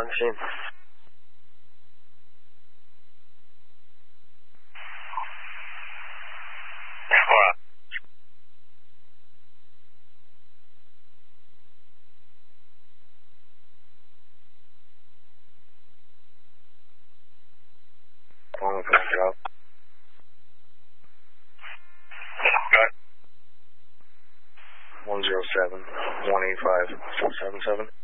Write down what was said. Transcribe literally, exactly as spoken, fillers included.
on scene. What? One with that job. Good. One zero seven one eight five four seven seven.